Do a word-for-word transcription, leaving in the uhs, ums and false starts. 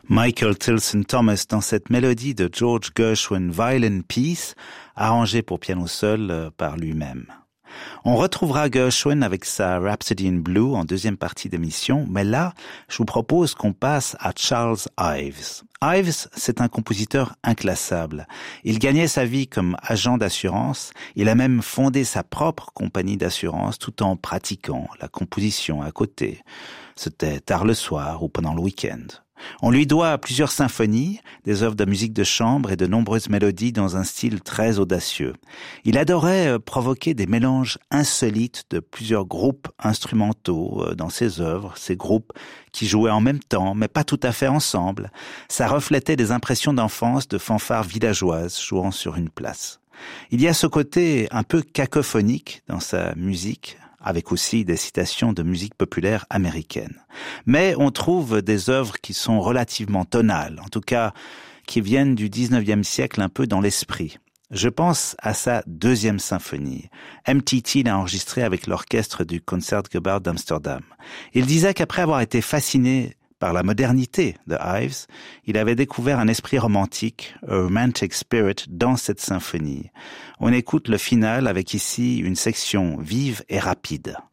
Michael Tilson Thomas dans cette mélodie de George Gershwin, Violin Piece, arrangée pour piano seul par lui-même. On retrouvera Gershwin avec sa Rhapsody in Blue en deuxième partie d'émission, mais là, je vous propose qu'on passe à Charles Ives. Ives, c'est un compositeur inclassable. Il gagnait sa vie comme agent d'assurance. Il a même fondé sa propre compagnie d'assurance tout en pratiquant la composition à côté. C'était tard le soir ou pendant le week-end. On lui doit plusieurs symphonies, des œuvres de musique de chambre et de nombreuses mélodies dans un style très audacieux. Il adorait provoquer des mélanges insolites de plusieurs groupes instrumentaux dans ses œuvres, ces groupes qui jouaient en même temps, mais pas tout à fait ensemble. Ça reflétait des impressions d'enfance de fanfares villageoises jouant sur une place. Il y a ce côté un peu cacophonique dans sa musique, avec aussi des citations de musique populaire américaine. Mais on trouve des œuvres qui sont relativement tonales, en tout cas qui viennent du dix-neuvième siècle un peu dans l'esprit. Je pense à sa deuxième symphonie. M T T l'a enregistrée avec l'orchestre du Concertgebouw d'Amsterdam. Il disait qu'après avoir été fasciné par la modernité de Ives, il avait découvert un esprit romantique, a romantic spirit, dans cette symphonie. On écoute le final avec ici une section vive et rapide.